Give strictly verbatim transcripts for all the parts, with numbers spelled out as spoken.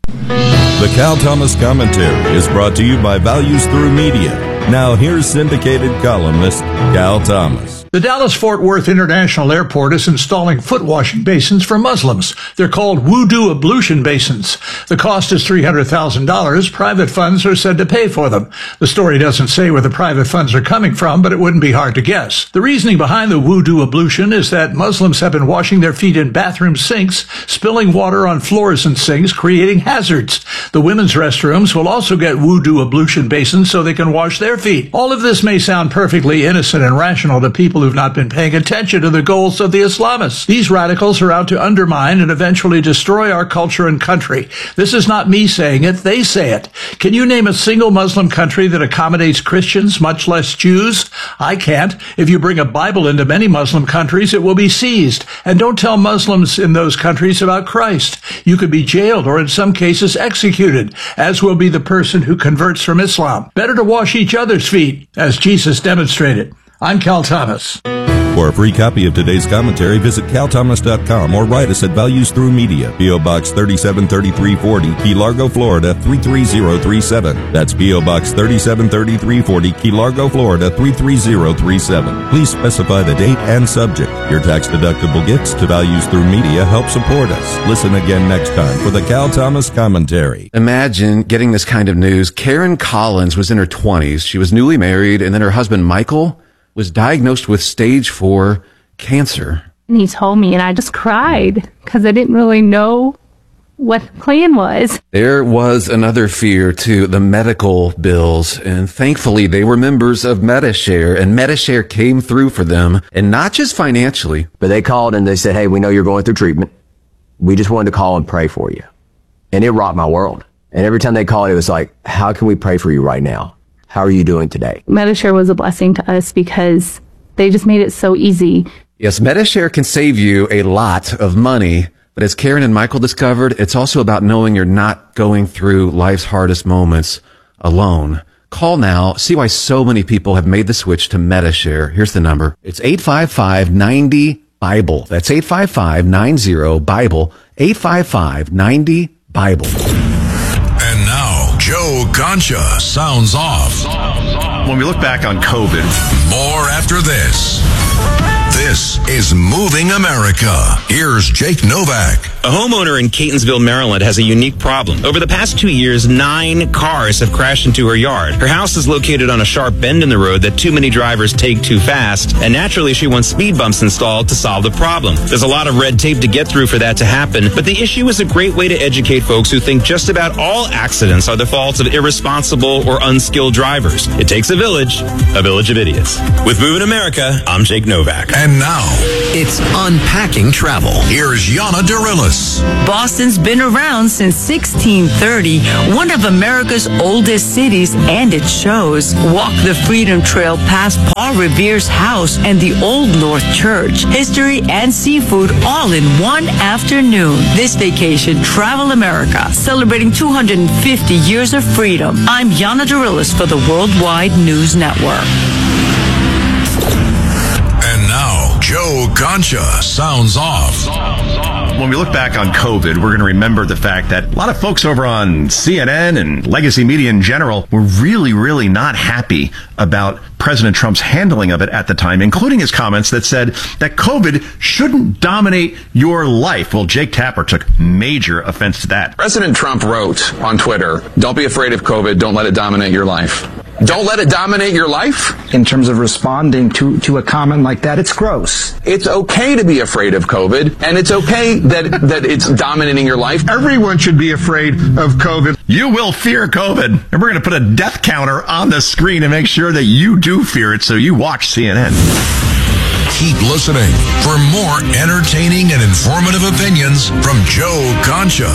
The Cal Thomas Commentary is brought to you by Values Through Media. Now here's syndicated columnist Cal Thomas. The Dallas-Fort Worth International Airport is installing foot washing basins for Muslims. They're called wudu ablution basins. The cost is three hundred thousand dollars. Private funds are said to pay for them. The story doesn't say where the private funds are coming from, but it wouldn't be hard to guess. The reasoning behind the wudu ablution is that Muslims have been washing their feet in bathroom sinks, spilling water on floors and sinks, creating hazards. The women's restrooms will also get wudu ablution basins so they can wash their feet. All of this may sound perfectly innocent and rational to people who've not been paying attention to the goals of the Islamists. These radicals are out to undermine and eventually destroy our culture and country. This is not me saying it, they say it. Can you name a single Muslim country that accommodates Christians, much less Jews? I can't. If you bring a Bible into many Muslim countries, it will be seized. And don't tell Muslims in those countries about Christ. You could be jailed or in some cases executed, as will be the person who converts from Islam. Better to wash each other's feet, as Jesus demonstrated. I'm Cal Thomas. For a free copy of today's commentary, visit cal thomas dot com or write us at Values Through Media, P O Box thirty-seven thirty-three forty, Key Largo, Florida three three zero three seven. That's P O Box thirty-seven thirty-three forty, Key Largo, Florida three three zero three seven. Please specify the date and subject. Your tax-deductible gifts to Values Through Media help support us. Listen again next time for the Cal Thomas Commentary. Imagine getting this kind of news. Karen Collins was in her twenties. She was newly married, and then her husband, Michael, was diagnosed with stage four cancer. And he told me, and I just cried because I didn't really know what the plan was. There was another fear, too, the medical bills. And thankfully, they were members of Medi-Share, and Medi-Share came through for them, and not just financially. But they called and they said, hey, we know you're going through treatment. We just wanted to call and pray for you. And it rocked my world. And every time they called, it was like, how can we pray for you right now? How are you doing today? Medi-Share was a blessing to us because they just made it so easy. Yes, Medi-Share can save you a lot of money, but as Karen and Michael discovered, it's also about knowing you're not going through life's hardest moments alone. Call now. See why so many people have made the switch to Medi-Share. Here's the number. It's eight five five, nine zero, Bible. That's eight five five, nine zero, Bible. eight five five, nine zero, Bible. And now, Joe Concha sounds off. When we look back on COVID, more after this. This is Moving America. Here's Jake Novak. A homeowner in Catonsville, Maryland has a unique problem. Over the past two years, nine cars have crashed into her yard. Her house is located on a sharp bend in the road that too many drivers take too fast, and naturally she wants speed bumps installed to solve the problem. There's a lot of red tape to get through for that to happen, but the issue is a great way to educate folks who think just about all accidents are the faults of irresponsible or unskilled drivers. It takes a village, a village of idiots. With Moving America, I'm Jake Novak. And now, it's Unpacking Travel. Here's Yana Dorillis. Boston's been around since sixteen thirty, one of America's oldest cities, and it shows. Walk the Freedom Trail past Paul Revere's house and the Old North Church. History and seafood all in one afternoon. This vacation, Travel America, celebrating two hundred fifty years of freedom. I'm Yana Dorillis for the Worldwide News Network. And now, Joe Concha sounds off. when we look back on COVID, we're going to remember the fact that a lot of folks over on C N N and legacy media in general were really, really not happy about President Trump's handling of it at the time, including his comments that said that COVID shouldn't dominate your life. Well, Jake Tapper took major offense to that. President Trump wrote on Twitter, "Don't be afraid of COVID. Don't let it dominate your life." Don't let it dominate your life? In terms of responding to, to a comment like that, it's gross. It's okay to be afraid of COVID, and it's okay that, that it's dominating your life. Everyone should be afraid of COVID. You will fear COVID, and we're going to put a death counter on the screen to make sure that you do fear it, so you watch C N N. Keep listening for more entertaining and informative opinions from Joe Concha.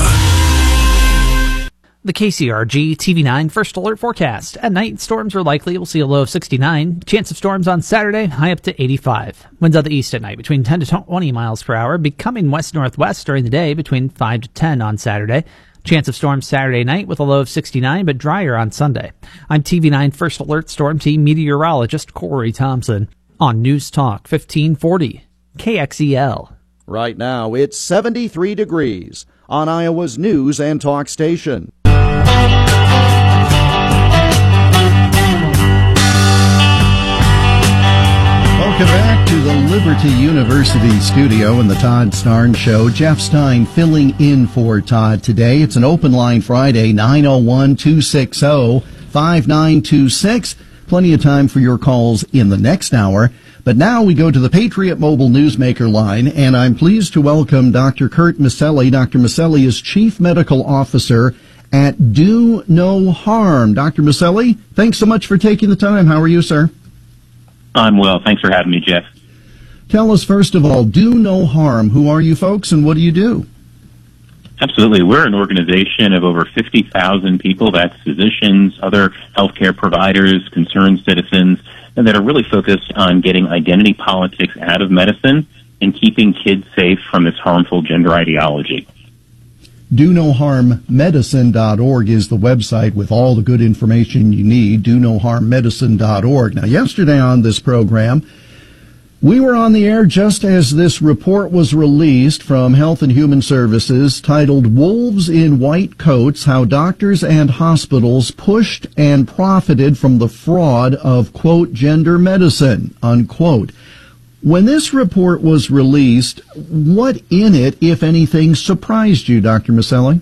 The K C R G T V nine First Alert forecast. At night, storms are likely. We'll see a low of sixty-nine. Chance of storms on Saturday, high up to eighty-five. Winds out the east at night between ten to twenty miles per hour, becoming west-northwest during the day between five to ten on Saturday. Chance of storms Saturday night with a low of sixty-nine, but drier on Sunday. I'm T V nine First Alert Storm Team meteorologist Corey Thompson on News Talk fifteen forty K X E L. Right now, it's seventy-three degrees on Iowa's News and Talk Station. Welcome back to the Liberty University studio in the Todd Starnes Show. Jeff Stein filling in for Todd today. It's an open line Friday, nine oh one, two six oh, five nine two six. Plenty of time for your calls in the next hour. But now we go to the Patriot Mobile Newsmaker line, and I'm pleased to welcome Doctor Kurt Maselli. Doctor Maselli is Chief Medical Officer at Do No Harm. Doctor Maselli, thanks so much for taking the time. How are you, sir? I'm well. Thanks for having me, Jeff. Tell us, first of all, Do No Harm. Who are you folks, and what do you do? Absolutely. We're an organization of over fifty thousand people. That's physicians, other healthcare providers, concerned citizens, and that are really focused on getting identity politics out of medicine and keeping kids safe from this harmful gender ideology. do no harm medicine dot org is the website with all the good information you need, do no harm medicine dot org. Now, yesterday on this program, we were on the air just as this report was released from Health and Human Services titled Wolves in White Coats, How Doctors and Hospitals Pushed and Profited from the Fraud of, quote, Gender Medicine, unquote. When this report was released, what in it, if anything, surprised you, Doctor Maselli?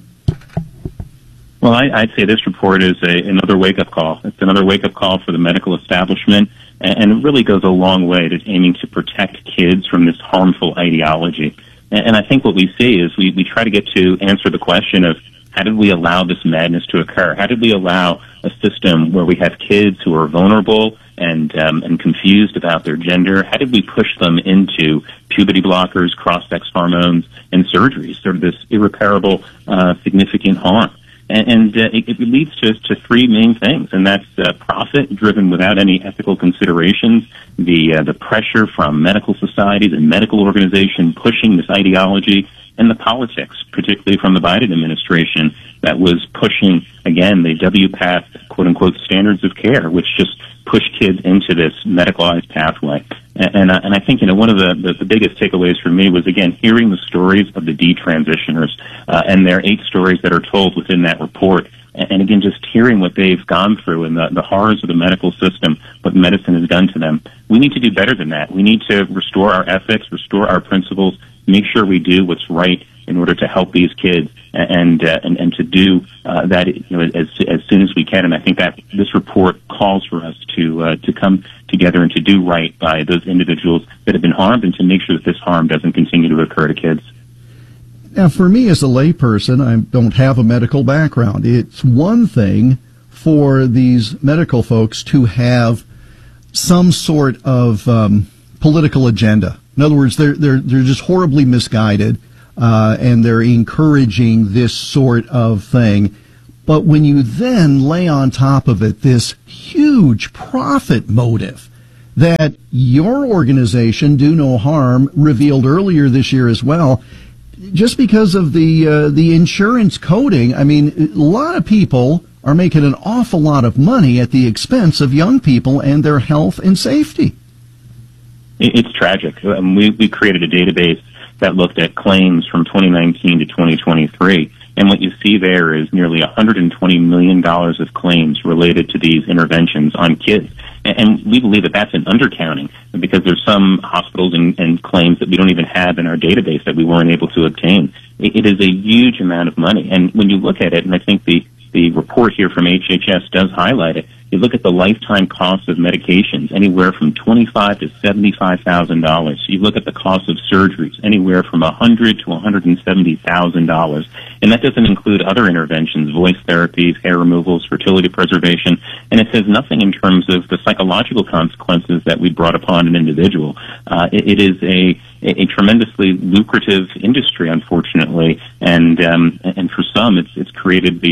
Well, I, I'd say this report is a, another wake-up call. It's another wake-up call for the medical establishment, and, and it really goes a long way to aiming to protect kids from this harmful ideology. And, and I think what we see is we, we try to get to answer the question of how did we allow this madness to occur? How did we allow a system where we have kids who are vulnerable and um, and confused about their gender? How did we push them into puberty blockers, cross-sex hormones, and surgeries, sort of this irreparable, uh, significant harm? And, and uh, it, it leads to, to three main things, and that's uh, profit driven without any ethical considerations, the uh, the pressure from medical societies and medical organizations pushing this ideology, and the politics, particularly from the Biden administration, that was pushing, again, the W PATH, quote-unquote, standards of care, which just push kids into this medicalized pathway. And, and, uh, and I think, you know, one of the, the, the biggest takeaways for me was, again, hearing the stories of the detransitioners, uh, and there are eight stories that are told within that report. And, and again, just hearing what they've gone through and the, the horrors of the medical system, what medicine has done to them. We need to do better than that. We need to restore our ethics, restore our principles, make sure we do what's right in order to help these kids, and uh, and, and to do uh, that, you know, as as soon as we can. And I think that this report calls for us to uh, to come together and to do right by those individuals that have been harmed, and to make sure that this harm doesn't continue to occur to kids. Now, for me as a layperson, I don't have a medical background. It's one thing for these medical folks to have some sort of um, political agenda. In other words, they're they're they're just horribly misguided, uh, and they're encouraging this sort of thing. But when you then lay on top of it this huge profit motive that your organization, Do No Harm, revealed earlier this year as well, just because of the uh, the insurance coding, I mean, a lot of people are making an awful lot of money at the expense of young people and their health and safety. It's tragic. Um, we, we created a database that looked at claims from twenty nineteen to twenty twenty-three, and what you see there is nearly one hundred twenty million dollars of claims related to these interventions on kids. And, and we believe that that's an undercounting, because there's some hospitals and, and claims that we don't even have in our database that we weren't able to obtain. It, it is a huge amount of money. And when you look at it, and I think the, the report here from H H S does highlight it, you look at the lifetime cost of medications, anywhere from twenty-five thousand to seventy-five thousand dollars. You look at the cost of surgeries, anywhere from one hundred thousand to one hundred seventy thousand dollars. And that doesn't include other interventions, voice therapies, hair removals, fertility preservation. And it says nothing in terms of the psychological consequences that we brought upon an individual. Uh, it, it is a, a tremendously lucrative industry, unfortunately. And, um, and for some, it's, it's created these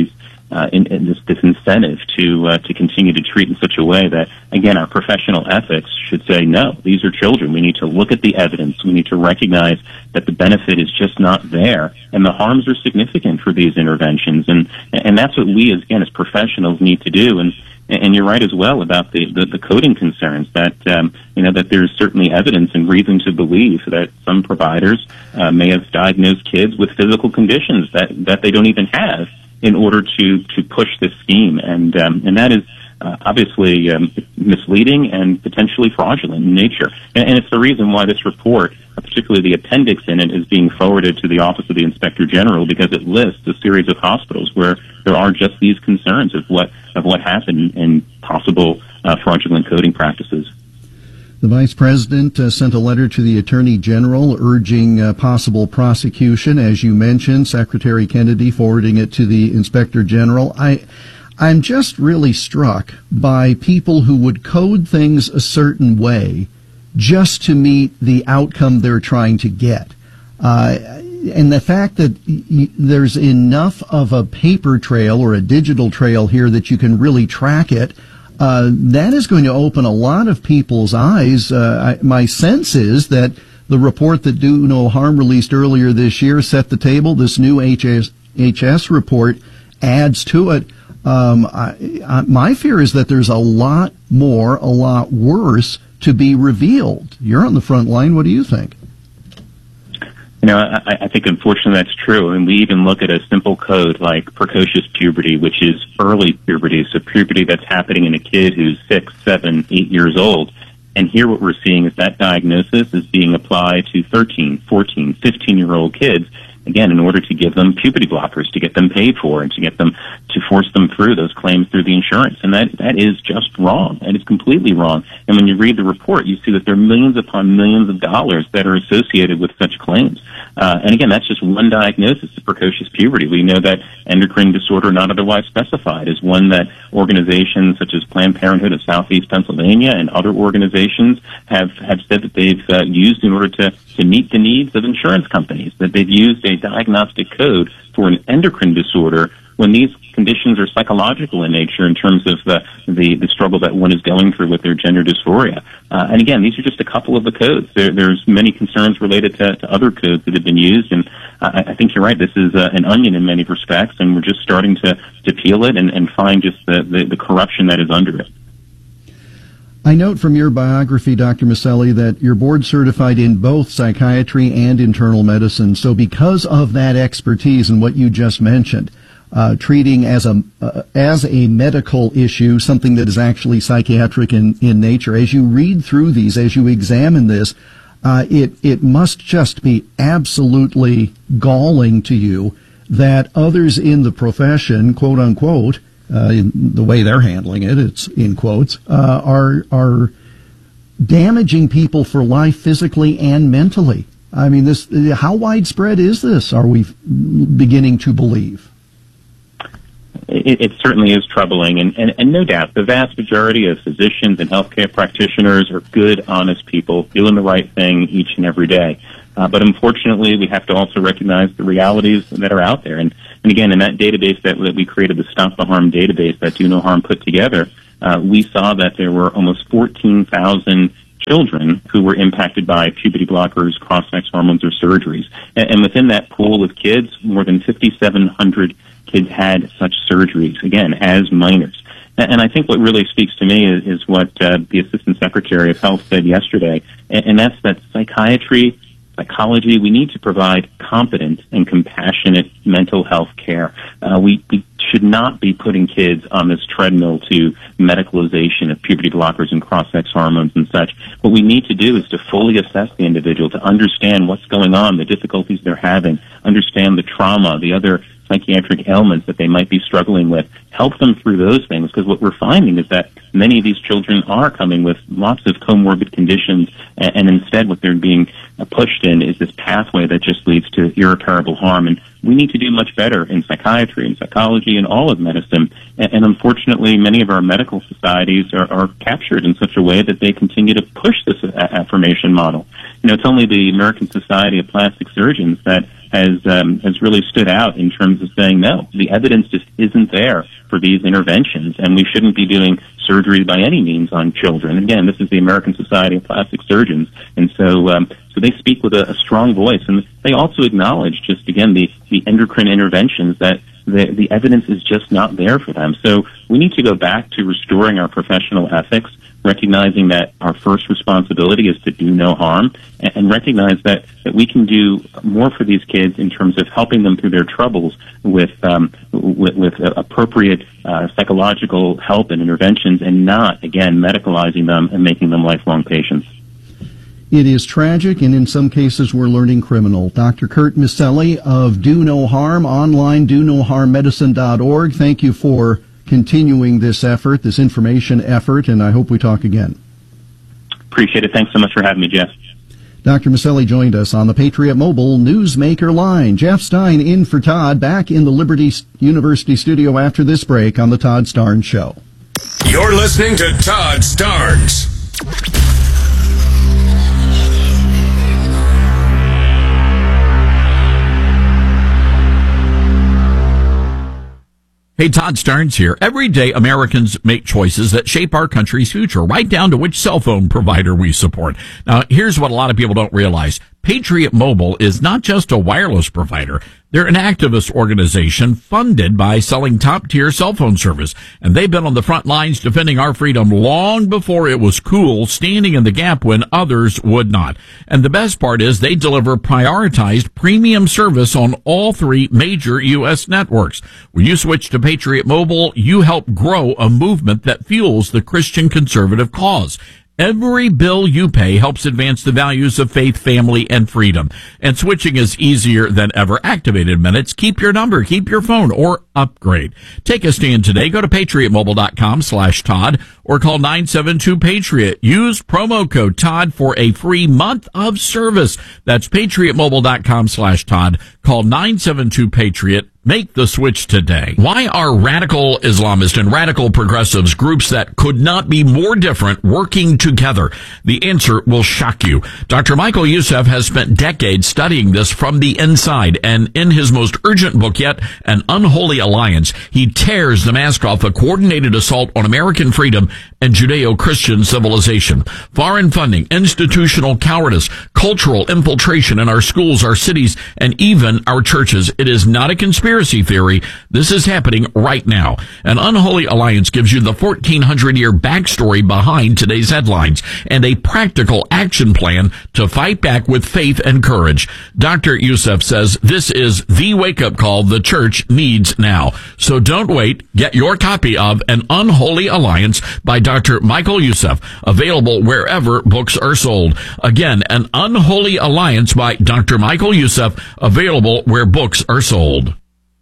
uh, in, in this, this incentive to uh, to continue to treat in such a way that, again, our professional ethics should say, no, these are children. We need to look at the evidence. We need to recognize that the benefit is just not there, and the harms are significant for these interventions. And and that's what we, as again, as professionals, need to do. And and you're right as well about the, the, the coding concerns, that um, you know that there's certainly evidence and reason to believe that some providers uh, may have diagnosed kids with physical conditions that, that they don't even have in order to, to push this scheme. And um, and that is uh, obviously um, misleading and potentially fraudulent in nature. And, and it's the reason why this report, particularly the appendix in it, is being forwarded to the Office of the Inspector General, because it lists a series of hospitals where there are just these concerns of what of what happened in possible uh, fraudulent coding practices. The Vice President uh, sent a letter to the Attorney General urging uh, possible prosecution. As you mentioned, Secretary Kennedy forwarding it to the Inspector General. I, I'm just really struck by people who would code things a certain way just to meet the outcome they're trying to get. Uh, and the fact that y- there's enough of a paper trail or a digital trail here that you can really track it, uh, that is going to open a lot of people's eyes. Uh, I, my sense is that the report that Do No Harm released earlier this year set the table. This new H S, H S report adds to it. Um, I, I, my fear is that there's a lot more, a lot worse to be revealed. You're on the front line. What do you think? You know, I, I think unfortunately that's true. And we even look at a simple code like precocious puberty, which is early puberty, so puberty that's happening in a kid who's six, seven, eight years old. And here what we're seeing is that diagnosis is being applied to thirteen, fourteen, fifteen-year-old kids, again, in order to give them puberty blockers, to get them paid for, and to get them to force them through those claims through the insurance. And that that is just wrong. That is completely wrong. And when you read the report, you see that there are millions upon millions of dollars that are associated with such claims. Uh, and again, that's just one diagnosis of precocious puberty. We know that endocrine disorder not otherwise specified is one that organizations such as Planned Parenthood of Southeast Pennsylvania and other organizations have, have said that they've uh, used in order to, to meet the needs of insurance companies, that they've used a diagnostic code for an endocrine disorder when these conditions are psychological in nature in terms of the, the, the struggle that one is going through with their gender dysphoria. Uh, and again, these are just a couple of the codes. There, there's many concerns related to, to other codes that have been used, and I, I think you're right. This is uh, an onion in many respects, and we're just starting to, to peel it and, and find just the, the, the corruption that is under it. I note from your biography, Doctor Miceli, that you're board certified in both psychiatry and internal medicine. So because of that expertise and what you just mentioned, uh, treating as a uh, as a medical issue, something that is actually psychiatric in, in nature, as you read through these, as you examine this, uh, it, it must just be absolutely galling to you that others in the profession, quote unquote, Uh, in the way they're handling it, it's in quotes, uh, are are damaging people for life physically and mentally. I mean, this how widespread is this? Are we beginning to believe? It, it certainly is troubling, and, and, and no doubt the vast majority of physicians and healthcare practitioners are good, honest people doing the right thing each and every day. Uh, but unfortunately, we have to also recognize the realities that are out there. And, and again, in that database that, that we created, the Stop the Harm database that Do No Harm put together, uh, we saw that there were almost fourteen thousand children who were impacted by puberty blockers, cross-sex hormones, or surgeries. And, and within that pool of kids, more than fifty-seven hundred kids had such surgeries, again, as minors. And, and I think what really speaks to me is, is what uh, the Assistant Secretary of Health said yesterday, and, and that's that psychiatry, psychology, we need to provide competent and compassionate mental health care. Uh, we, we should not be putting kids on this treadmill to medicalization of puberty blockers and cross-sex hormones and such. What we need to do is to fully assess the individual, to understand what's going on, the difficulties they're having, understand the trauma, the other psychiatric ailments that they might be struggling with, help them through those things, because what we're finding is that many of these children are coming with lots of comorbid conditions, and, and instead what they're being pushed in is this pathway that just leads to irreparable harm. And we need to do much better in psychiatry and psychology and all of medicine. And, and unfortunately, many of our medical societies are, are captured in such a way that they continue to push this affirmation model. you know, it's only the American Society of Plastic Surgeons that has um, has really stood out in terms of saying, no, the evidence just isn't there for these interventions, and we shouldn't be doing surgery by any means on children. Again, this is the American Society of Plastic Surgeons, and so um, so they speak with a, a strong voice, and they also acknowledge, just again, the, the endocrine interventions that the, the evidence is just not there for them. So we need to go back to restoring our professional ethics, recognizing that our first responsibility is to do no harm, and, and recognize that, that we can do more for these kids in terms of helping them through their troubles with um, with, with appropriate uh, psychological help and interventions, and not, again, medicalizing them and making them lifelong patients. It is tragic, and in some cases we're learning criminal. Doctor Kurt Miceli of Do No Harm, online, do no harm medicine dot org. Thank you for continuing this effort, this information effort, and I hope we talk again. Appreciate it. Thanks so much for having me, Jeff. Doctor Miceli joined us on the Patriot Mobile Newsmaker line. Jeff Stein in for Todd, back in the Liberty University studio after this break on the Todd Starnes Show. You're listening to Todd Starnes. Hey, Todd Starnes here. Every day, Americans make choices that shape our country's future, right down to which cell phone provider we support. Now, here's what a lot of people don't realize. Patriot Mobile is not just a wireless provider. They're an activist organization funded by selling top-tier cell phone service. And they've been on the front lines defending our freedom long before it was cool, standing in the gap when others would not. And the best part is they deliver prioritized premium service on all three major U S networks. When you switch to Patriot Mobile, you help grow a movement that fuels the Christian conservative cause. Every bill you pay helps advance the values of faith, family, and freedom. And switching is easier than ever. Activated minutes. Keep your number, keep your phone, or upgrade. Take a stand today. Go to patriot mobile dot com slash Todd or call nine seven two Patriot. Use promo code Todd for a free month of service. That's patriot mobile dot com slash Todd. Call nine seven two Patriot. Make the switch today. Why are radical Islamists and radical progressives, groups that could not be more different, working together? The answer will shock you. Doctor Michael Youssef has spent decades studying this from the inside, and in his most urgent book yet, An Unholy Alliance, he tears the mask off a coordinated assault on American freedom and Judeo-Christian civilization. Foreign funding, institutional cowardice, cultural infiltration in our schools, our cities, and even our churches. It is not a conspiracy theory. This is happening right now. An Unholy Alliance gives you the fourteen hundred year backstory behind today's headlines and a practical action plan to fight back with faith and courage. Doctor Youssef says this is the wake-up call the church needs now. So don't wait. Get your copy of An Unholy Alliance by Doctor Michael Youssef, available wherever books are sold. Again, An Unholy Alliance by Doctor Michael Youssef, available where books are sold.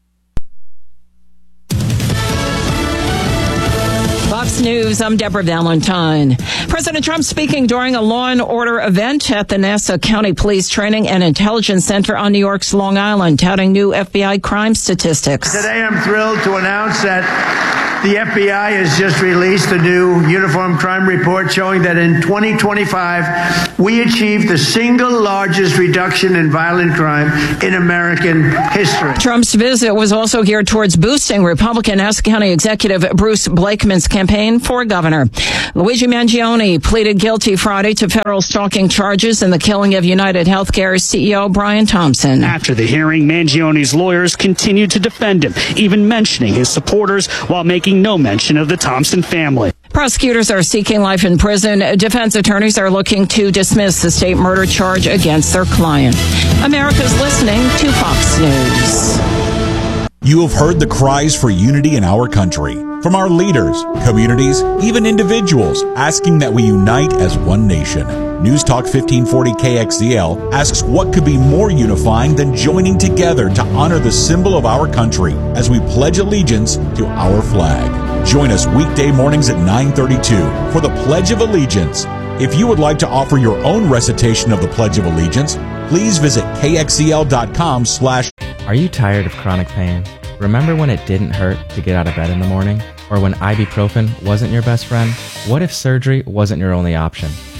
Fox News, I'm Deborah Valentine. President Trump speaking during a Law and Order event at the Nassau County Police Training and Intelligence Center on New York's Long Island, touting new F B I crime statistics. Today I'm thrilled to announce that the F B I has just released a new uniform crime report showing that in twenty twenty-five, we achieved the single largest reduction in violent crime in American history. Trump's visit was also geared towards boosting Republican Nassau County Executive Bruce Blakeman's campaign for governor. Luigi Mangione pleaded guilty Friday to federal stalking charges in the killing of United Healthcare's C E O Brian Thompson. After the hearing, Mangione's lawyers continued to defend him, even mentioning his supporters while making no mention of the Thompson family. Prosecutors are seeking life in prison. Defense attorneys are looking to dismiss the state murder charge against their client. America's listening to Fox News. You have heard the cries for unity in our country from our leaders, communities, even individuals asking that we unite as one nation. News Talk fifteen forty K X E L asks what could be more unifying than joining together to honor the symbol of our country as we pledge allegiance to our flag. Join us weekday mornings at nine thirty-two for the Pledge of Allegiance. If you would like to offer your own recitation of the Pledge of Allegiance, please visit kxel.com slash. Are you tired of chronic pain? Remember when it didn't hurt to get out of bed in the morning? Or when ibuprofen wasn't your best friend? What if surgery wasn't your only option?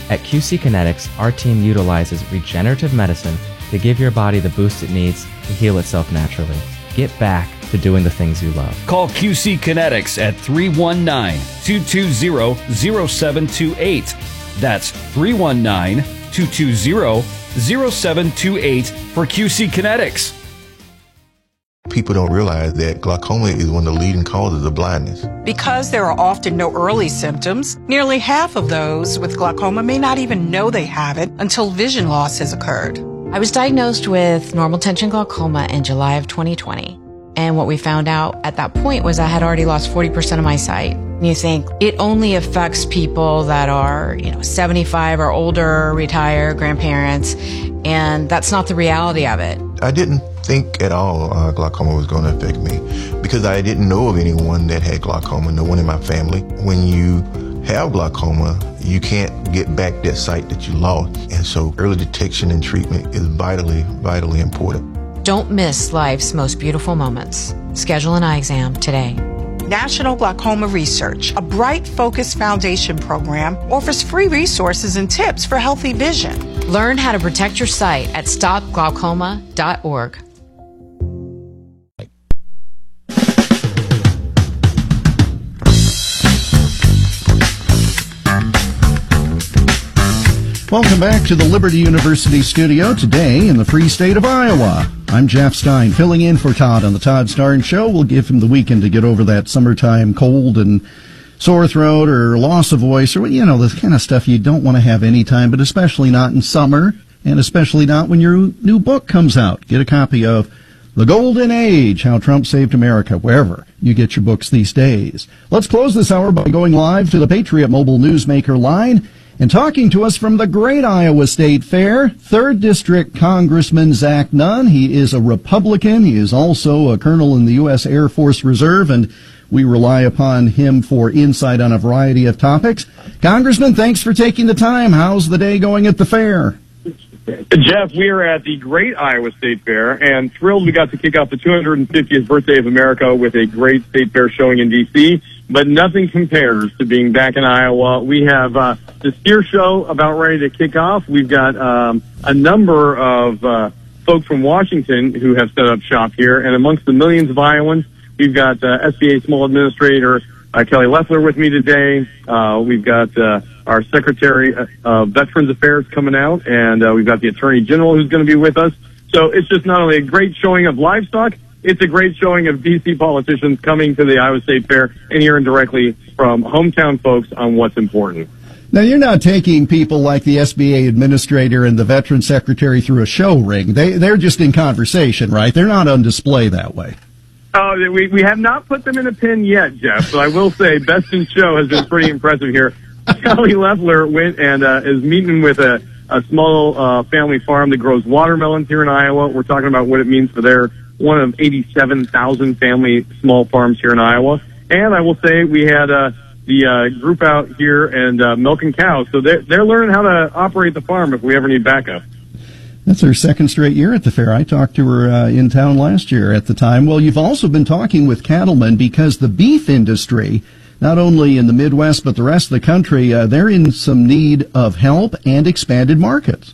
At Q C Kinetics, our team utilizes regenerative medicine to give your body the boost it needs to heal itself naturally. Get back to doing the things you love. Call Q C Kinetics at three one nine, two two zero, zero seven two eight. That's three one nine, two two zero, zero seven two eight for Q C Kinetics. People don't realize that glaucoma is one of the leading causes of blindness. Because there are often no early symptoms, nearly half of those with glaucoma may not even know they have it until vision loss has occurred. I was diagnosed with normal tension glaucoma in July of twenty twenty. And what we found out at that point was I had already lost forty percent of my sight. You think it only affects people that are, you know, seventy-five or older, retired, grandparents, and that's not the reality of it. I didn't think at all uh, glaucoma was going to affect me because I didn't know of anyone that had glaucoma, no one in my family. When you have glaucoma, you can't get back that sight that you lost. And so early detection and treatment is vitally, vitally important. Don't miss life's most beautiful moments. Schedule an eye exam today. National Glaucoma Research, a Bright Focus Foundation program, offers free resources and tips for healthy vision. Learn how to protect your sight at stop glaucoma dot org. Welcome back to the Liberty University studio today in the free state of Iowa. I'm Jeff Stein, filling in for Todd on the Todd Starnes Show. We'll give him the weekend to get over that summertime cold and sore throat or loss of voice or, you know, the kind of stuff you don't want to have any time, but especially not in summer and especially not when your new book comes out. Get a copy of The Golden Age, How Trump Saved America, wherever you get your books these days. Let's close this hour by going live to the Patriot Mobile Newsmaker line. And talking to us from the great Iowa State Fair, third District Congressman Zach Nunn. He is a Republican. He is also a colonel in the U S Air Force Reserve, and we rely upon him for insight on a variety of topics. Congressman, thanks for taking the time. How's the day going at the fair? Jeff, we are at the great Iowa State Fair, and thrilled we got to kick off the two hundred fiftieth birthday of America with a great state fair showing in D C, but nothing compares to being back in Iowa. We have uh, the steer show about ready to kick off. We've got um, a number of uh, folks from Washington who have set up shop here, and amongst the millions of Iowans, we've got uh, S B A Small Administrator uh, Kelly Loeffler with me today. Uh, we've got uh, our Secretary of Veterans Affairs coming out, and uh, we've got the Attorney General who's going to be with us. So it's just not only a great showing of livestock, it's a great showing of D C politicians coming to the Iowa State Fair and hearing directly from hometown folks on what's important. Now, you're not taking people like the S B A administrator and the Veteran Secretary through a show ring. They, they're just in conversation, right? They're not on display that way. Uh, we, we have not put them in a pin yet, Jeff, but I will say Best in Show has been pretty impressive here. Kelly Loeffler went and uh, is meeting with a, a small uh, family farm that grows watermelons here in Iowa. We're talking about what it means for their one of eighty-seven thousand family small farms here in Iowa. And I will say we had uh, the uh, group out here and uh, milking cows. So they're, they're learning how to operate the farm if we ever need backup. That's her second straight year at the fair. I talked to her uh, in town last year at the time. Well, you've also been talking with cattlemen because the beef industry, not only in the Midwest but the rest of the country, uh, they're in some need of help and expanded markets.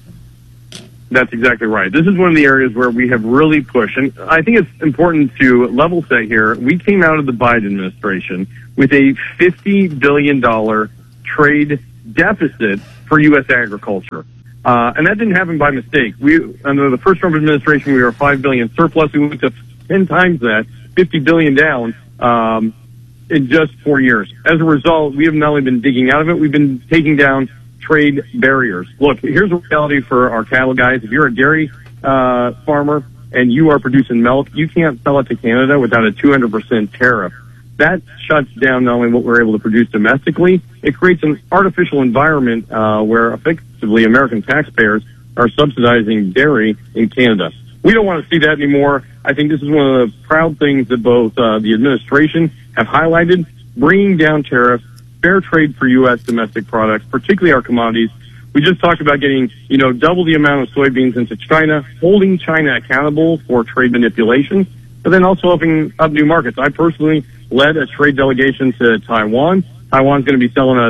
That's exactly right. This is one of the areas where we have really pushed, and I think it's important to level set here. We came out of the Biden administration with a fifty billion dollars trade deficit for U S agriculture. Uh, and that didn't happen by mistake. We, under the first Trump administration, we were five billion dollars surplus. We went to ten times that, fifty billion dollars down, um, in just four years. As a result, we have not only been digging out of it, we've been taking down trade barriers. Look, here's a reality for our cattle guys. If you're a dairy uh, farmer and you are producing milk, you can't sell it to Canada without a two hundred percent tariff. That shuts down not only what we're able to produce domestically, it creates an artificial environment uh, where effectively American taxpayers are subsidizing dairy in Canada. We don't want to see that anymore. I think this is one of the proud things that both uh, the administration have highlighted, bringing down tariffs, fair trade for U S domestic products, particularly our commodities. We just talked about getting, you know, double the amount of soybeans into China, holding China accountable for trade manipulation, but then also opening up new markets. I personally led a trade delegation to Taiwan. Taiwan's going to be selling us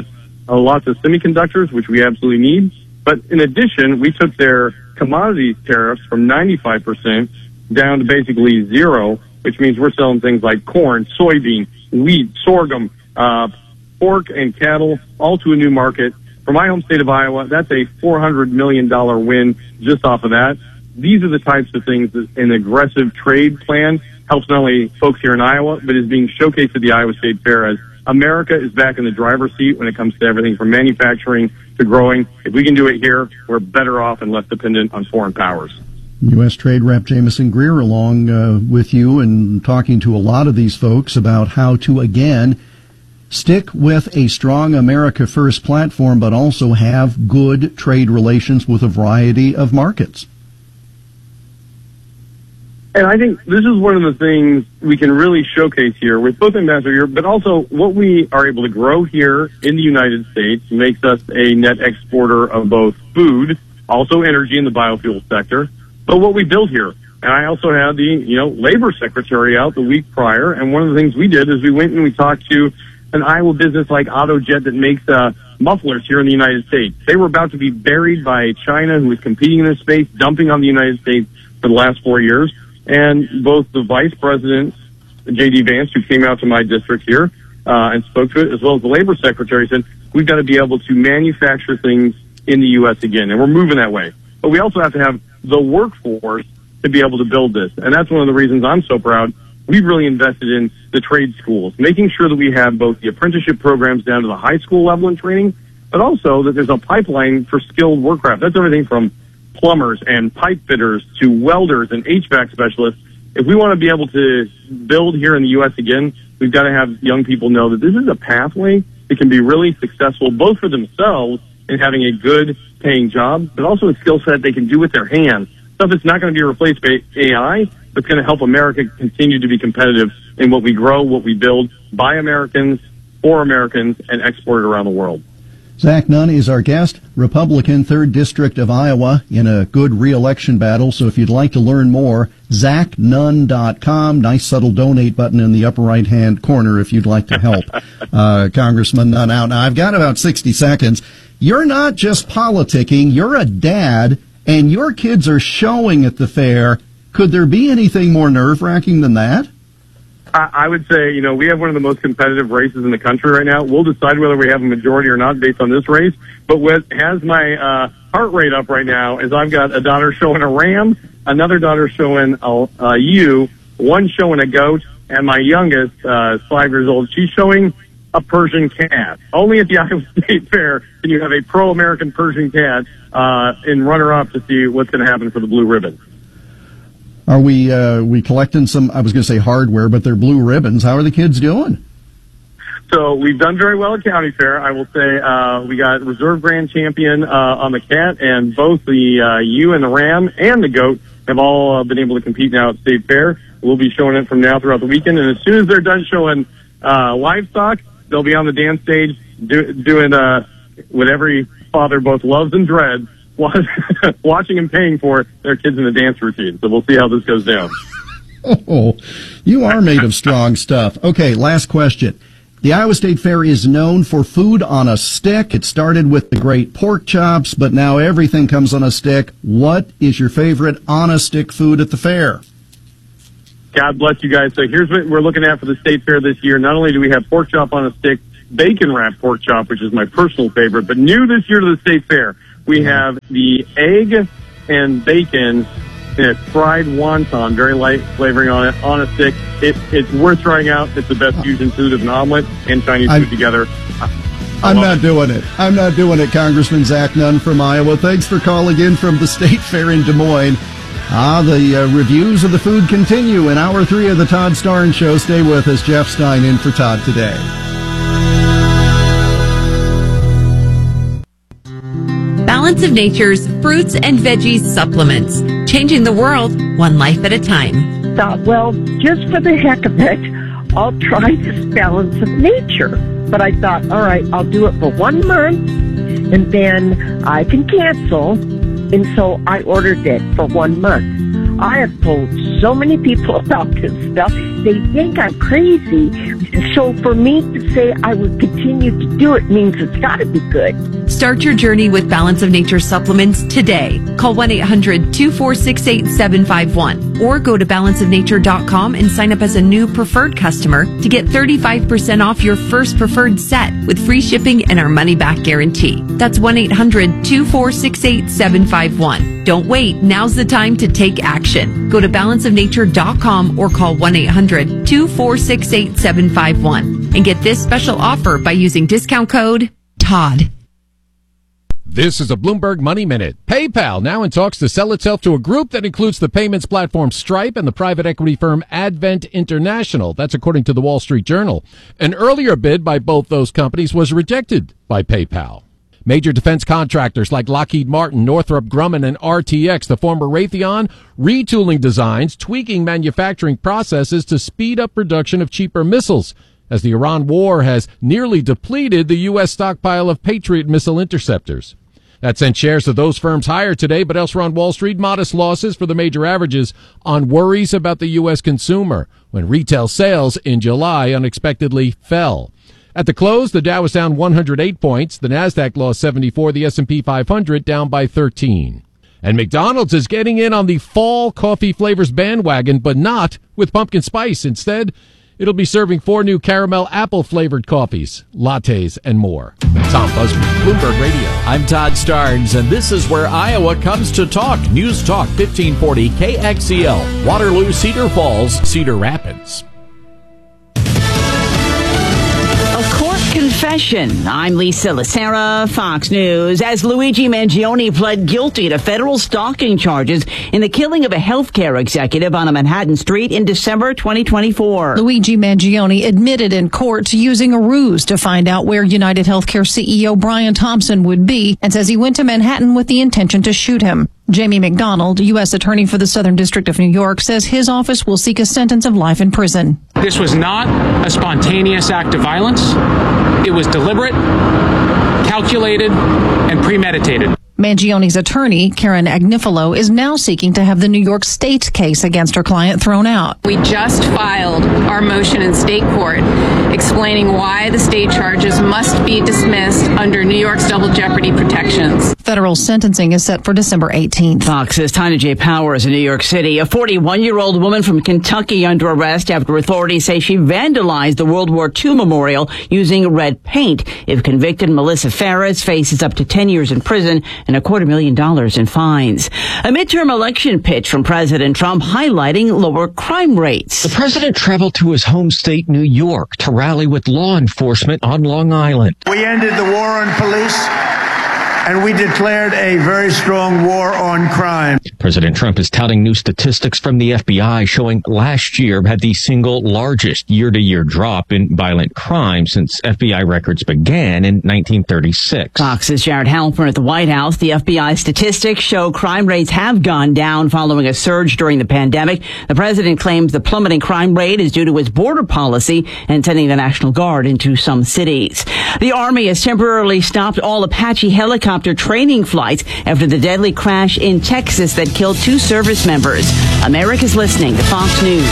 uh, lots of semiconductors, which we absolutely need. But in addition, we took their commodity tariffs from ninety-five percent down to basically zero, which means we're selling things like corn, soybean, wheat, sorghum, uh, pork, and cattle, all to a new market. For my home state of Iowa, that's a four hundred million dollars win just off of that. These are the types of things that an aggressive trade plan helps not only folks here in Iowa, but is being showcased at the Iowa State Fair as America is back in the driver's seat when it comes to everything from manufacturing to growing. If we can do it here, we're better off and less dependent on foreign powers. U S. Trade Rep Jameson Greer along uh, with you and talking to a lot of these folks about how to, again, stick with a strong America First platform, but also have good trade relations with a variety of markets. And I think this is one of the things we can really showcase here with both Ambassador here, but also what we are able to grow here in the United States makes us a net exporter of both food, also energy in the biofuel sector, but what we build here. And I also had the, you know, labor secretary out the week prior, and one of the things we did is we went and we talked to an Iowa business like AutoJet that makes uh, mufflers here in the United States. They were about to be buried by China, who was competing in this space, dumping on the United States for the last four years. And both the vice president, J D Vance, who came out to my district here uh, and spoke to it, as well as the labor secretary, said, we've got to be able to manufacture things in the U S again. And we're moving that way. But we also have to have the workforce to be able to build this. And that's one of the reasons I'm so proud. We've really invested in the trade schools, making sure that we have both the apprenticeship programs down to the high school level in training, but also that there's a pipeline for skilled workcraft. That's everything from plumbers and pipe fitters to welders and H V A C specialists. If we want to be able to build here in the U S again, we've got to have young people know that this is a pathway that can be really successful, both for themselves in having a good paying job, but also a skill set they can do with their hands. Stuff that's not going to be replaced by A I, but it's going to help America continue to be competitive in what we grow, what we build, by Americans, for Americans, and export it around the world. Zach Nunn is our guest, Republican, third District of Iowa, in a good re-election battle. So if you'd like to learn more, zach nunn dot com. Nice subtle donate button in the upper right-hand corner if you'd like to help uh, Congressman Nunn out. Now, I've got about sixty seconds. You're not just politicking. You're a dad, and your kids are showing at the fair. Could there be anything more nerve-wracking than that? I would say, you know, we have one of the most competitive races in the country right now. We'll decide whether we have a majority or not based on this race. But what has my uh, heart rate up right now is I've got a daughter showing a ram, another daughter showing a, a ewe, one showing a goat, and my youngest, uh, five years old, she's showing a Persian cat. Only at the Iowa State Fair can you have a pro-American Persian cat uh, in runner-up to see what's going to happen for the blue ribbon. Are we uh, we collecting some, I was going to say hardware, but they're blue ribbons. How are the kids doing? So we've done very well at County Fair. I will say uh, we got Reserve Grand Champion uh, on the cat, and both the uh, ewe and the ram and the goat have all uh, been able to compete now at State Fair. We'll be showing it from now throughout the weekend, and as soon as they're done showing uh, livestock, they'll be on the dance stage do, doing uh, what every father both loves and dreads, watching and paying for their kids in the dance routine. So we'll see how this goes down. Oh, you are made of strong stuff. Okay, last question. The Iowa State Fair is known for food on a stick. It started with the great pork chops, but now everything comes on a stick. What is your favorite on a stick food at the fair? God bless you guys. So here's what we're looking at for the State Fair this year. Not only do we have pork chop on a stick, bacon wrapped pork chop, which is my personal favorite, but new this year to the State Fair, we have the egg and bacon in a fried wonton, very light flavoring on it, on a stick. It, it's worth trying out. It's the best fusion food of an omelet and Chinese I, food together. I'm not it. doing it. I'm not doing it, Congressman Zach Nunn from Iowa. Thanks for calling in from the State Fair in Des Moines. Ah, the uh, reviews of the food continue in hour three of the Todd Starnes Show. Stay with us. Jeff Stein in for Todd today. Balance of Nature's fruits and veggies supplements, changing the world one life at a time. Thought, well, just for the heck of it, I'll try this Balance of Nature. But I thought, all right, I'll do it for one month, and then I can cancel. And so I ordered it for one month. I have told so many people about this stuff, they think I'm crazy. So for me to say I would continue to do it means it's got to be good. Start your journey with Balance of Nature supplements today. Call one eight hundred two four six eight seven five one or go to balance of nature dot com and sign up as a new preferred customer to get thirty-five percent off your first preferred set with free shipping and our money-back guarantee. That's one eight hundred two four six eight seven five one. Don't wait. Now's the time to take action. Go to balance of nature dot com or call one eight hundred two four six eight seven five one and get this special offer by using discount code Todd. This is a Bloomberg Money Minute. PayPal now in talks to sell itself to a group that includes the payments platform Stripe and the private equity firm Advent International. That's according to the Wall Street Journal. An earlier bid by both those companies was rejected by PayPal. Major defense contractors like Lockheed Martin, Northrop Grumman, and R T X, the former Raytheon, retooling designs, tweaking manufacturing processes to speed up production of cheaper missiles, as the Iran war has nearly depleted the U S stockpile of Patriot missile interceptors. That sent shares of those firms higher today, but elsewhere on Wall Street, modest losses for the major averages on worries about the U S consumer when retail sales in July unexpectedly fell. At the close, the Dow was down one hundred eight points, the Nasdaq lost seventy-four, the S and P five hundred down by thirteen. And McDonald's is getting in on the fall coffee flavors bandwagon, but not with pumpkin spice. Instead, it'll be serving four new caramel apple flavored coffees, lattes, and more. Tom Busby, Bloomberg Radio. I'm Todd Starnes, and this is where Iowa comes to talk. News Talk fifteen forty K X E L, Waterloo, Cedar Falls, Cedar Rapids. Confession. I'm Lisa Lacera, Fox News. As Luigi Mangione pled guilty to federal stalking charges in the killing of a healthcare executive on a Manhattan street in December twenty twenty-four. Luigi Mangione admitted in court to using a ruse to find out where United Healthcare C E O Brian Thompson would be and says he went to Manhattan with the intention to shoot him. Jamie McDonald, U S Attorney for the Southern District of New York, says his office will seek a sentence of life in prison. This was not a spontaneous act of violence. It was deliberate, calculated, and premeditated. Mangione's attorney, Karen Agnifilo, is now seeking to have the New York State case against her client thrown out. We just filed our motion in state court explaining why the state charges must be dismissed under New York's double jeopardy protections. Federal sentencing is set for December eighteenth. Fox's Tanya J. Powers in New York City. A forty-one-year-old woman from Kentucky under arrest after authorities say she vandalized the World War Two memorial using red paint. If convicted, Melissa Ferris faces up to ten years in prison and a quarter million dollars in fines. A midterm election pitch from President Trump highlighting lower crime rates. The president traveled to his home state, New York, to rally with law enforcement on Long Island. We ended the war on police, and we declared a very strong war on crime. President Trump is touting new statistics from the F B I showing last year had the single largest year-to-year drop in violent crime since F B I records began in nineteen thirty-six. Fox's Jared Halpern at the White House. The F B I statistics show crime rates have gone down following a surge during the pandemic. The president claims the plummeting crime rate is due to his border policy and sending the National Guard into some cities. The Army has temporarily stopped all Apache helicopter training flights after the deadly crash in Texas that killed two service members. America's listening to Fox News.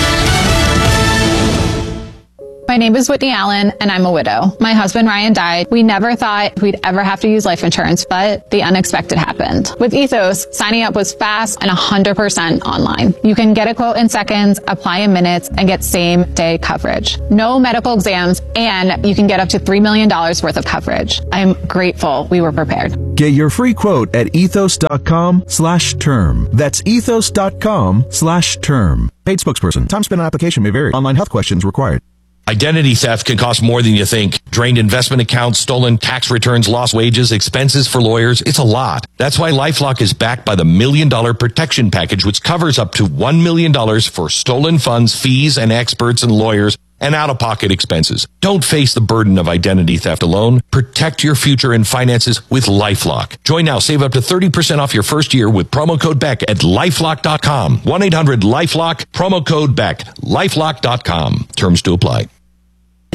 My name is Whitney Allen, and I'm a widow. My husband, Ryan, died. We never thought we'd ever have to use life insurance, but the unexpected happened. With Ethos, signing up was fast and one hundred percent online. You can get a quote in seconds, apply in minutes, and get same-day coverage. No medical exams, and you can get up to three million dollars worth of coverage. I'm grateful we were prepared. Get your free quote at ethos.com slash term. That's ethos.com slash term. Paid spokesperson. Time spent on application may vary. Online health questions required. Identity theft can cost more than you think. Drained investment accounts, stolen tax returns, lost wages, expenses for lawyers. It's a lot. That's why LifeLock is backed by the Million Dollar Protection Package, which covers up to one million dollars for stolen funds, fees, and experts and lawyers, and out-of-pocket expenses. Don't face the burden of identity theft alone. Protect your future and finances with LifeLock. Join now. Save up to thirty percent off your first year with promo code Beck at lifelock dot com. one eight hundred lifelock, promo code Beck, lifelock dot com. Terms to apply.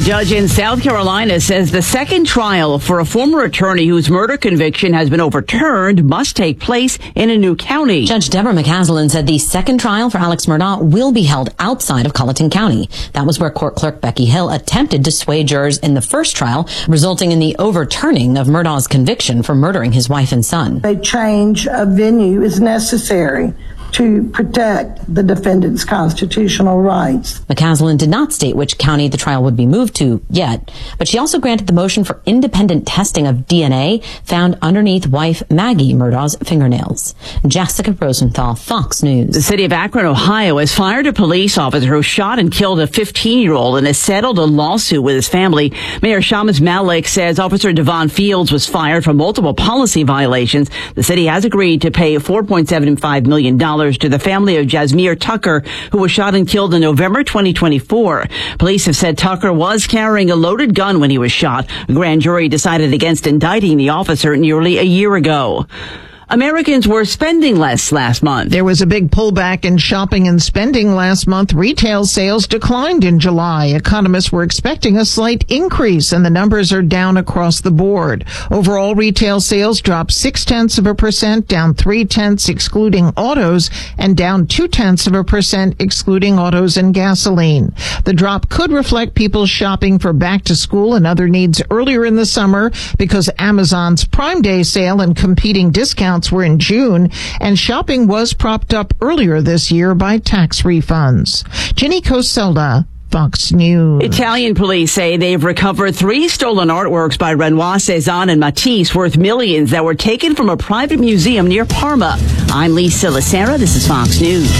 judge in South Carolina says the second trial for a former attorney whose murder conviction has been overturned must take place in a new county. Judge Deborah McCaslin said the second trial for Alex Murdaugh will be held outside of Colleton County. That was where court clerk Becky Hill attempted to sway jurors in the first trial, resulting in the overturning of Murdaugh's conviction for murdering his wife and son. A change of venue is necessary to protect the defendant's constitutional rights. McCaslin did not state which county the trial would be moved to yet, but she also granted the motion for independent testing of D N A found underneath wife Maggie Murdaugh's fingernails. Jessica Rosenthal, Fox News. The city of Akron, Ohio, has fired a police officer who shot and killed a fifteen-year-old and has settled a lawsuit with his family. Mayor Shamus Malik says Officer Devon Fields was fired for multiple policy violations. The city has agreed to pay four point seven five million dollars to the family of Jasmine Tucker, who was shot and killed in November twenty twenty-four. Police have said Tucker was carrying a loaded gun when he was shot. A grand jury decided against indicting the officer nearly a year ago. Americans were spending less last month. There was a big pullback in shopping and spending last month. Retail sales declined in July. Economists were expecting a slight increase, and the numbers are down across the board. Overall, retail sales dropped six tenths of a percent, down three tenths excluding autos, and down two tenths of a percent excluding autos and gasoline. The drop could reflect people shopping for back to school and other needs earlier in the summer because Amazon's Prime Day sale and competing discounts were in June, and shopping was propped up earlier this year by tax refunds. Jenny Coselda, Fox News. Italian police say they've recovered three stolen artworks by Renoir, Cezanne, and Matisse worth millions that were taken from a private museum near Parma. I'm Lisa Lacera. This is Fox News.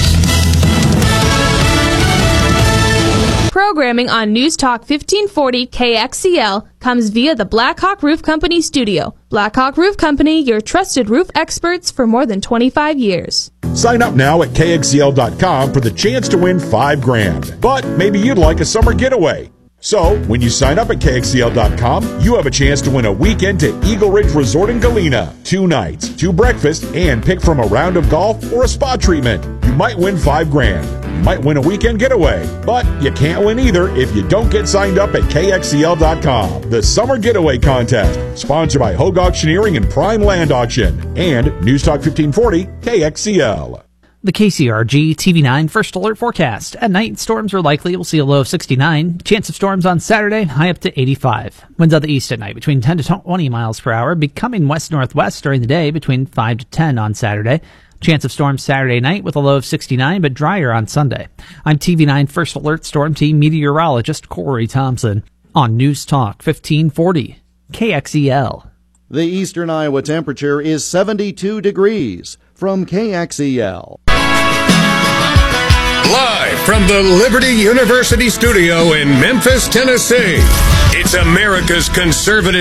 Programming on News Talk fifteen forty K X E L comes via the Blackhawk Roof Company studio. Blackhawk Roof Company, your trusted roof experts for more than twenty-five years. Sign up now at K X E L dot com for the chance to win five grand. But maybe you'd like a summer getaway. So, when you sign up at K X E L dot com, you have a chance to win a weekend to Eagle Ridge Resort in Galena. Two nights, two breakfasts, and pick from a round of golf or a spa treatment. You might win five grand. You might win a weekend getaway. But you can't win either if you don't get signed up at K X E L dot com. The Summer Getaway Contest, sponsored by Hogue Auctioneering and Prime Land Auction, and News Talk fifteen forty K X E L. The K C R G T V nine First Alert forecast. At night, storms are likely. We'll see a low of sixty-nine. Chance of storms on Saturday, high up to eighty-five. Winds out the east at night between ten to twenty miles per hour, becoming west-northwest during the day between five to ten on Saturday. Chance of storms Saturday night with a low of sixty-nine, but drier on Sunday. I'm T V nine First Alert Storm Team meteorologist Corey Thompson on News Talk fifteen forty K X E L. The eastern Iowa temperature is seventy-two degrees. From K X E L. Live from the Liberty University studio in Memphis, Tennessee, it's America's conservative